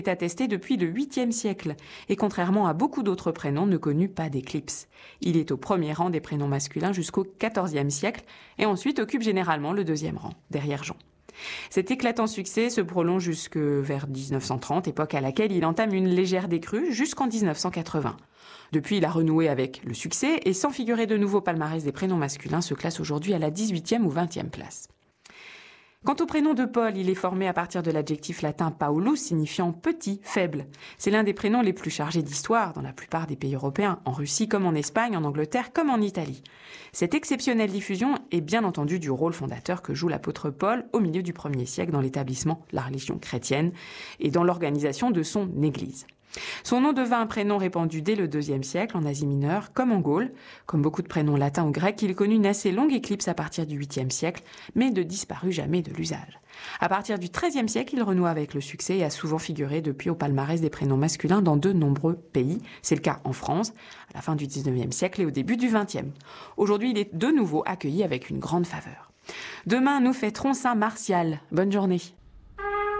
est attesté depuis le 8e siècle et contrairement à beaucoup d'autres prénoms ne connut pas d'éclipse. Il est au premier rang des prénoms masculins jusqu'au XIVe siècle et ensuite occupe généralement le deuxième rang, derrière Jean. Cet éclatant succès se prolonge jusque vers 1930, époque à laquelle il entame une légère décrue jusqu'en 1980. Depuis, il a renoué avec le succès et sans figurer de nouveau au palmarès des prénoms masculins, se classe aujourd'hui à la 18e ou 20e place. Quant au prénom de Paul, il est formé à partir de l'adjectif latin Paulus, signifiant petit, faible. C'est l'un des prénoms les plus chargés d'histoire dans la plupart des pays européens, en Russie comme en Espagne, en Angleterre comme en Italie. Cette exceptionnelle diffusion est bien entendu du rôle fondateur que joue l'apôtre Paul au milieu du 1er siècle dans l'établissement de la religion chrétienne et dans l'organisation de son Église. Son nom devint un prénom répandu dès le IIe siècle en Asie mineure, comme en Gaule. Comme beaucoup de prénoms latins ou grecs, il connut une assez longue éclipse à partir du 8e siècle, mais ne disparut jamais de l'usage. À partir du XIIIe siècle, il renoua avec le succès et a souvent figuré depuis au palmarès des prénoms masculins dans de nombreux pays. C'est le cas en France, à la fin du XIXe siècle et au début du XXe. Aujourd'hui, il est de nouveau accueilli avec une grande faveur. Demain, nous fêterons Saint Martial. Bonne journée.